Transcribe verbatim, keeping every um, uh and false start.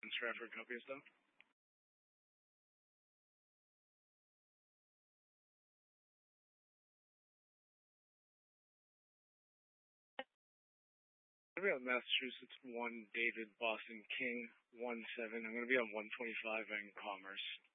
Stratford, copy and stuff. I'm going to be on Massachusetts one, David, Boston, King, one seven. I'm going to be on one twenty-five and Commerce.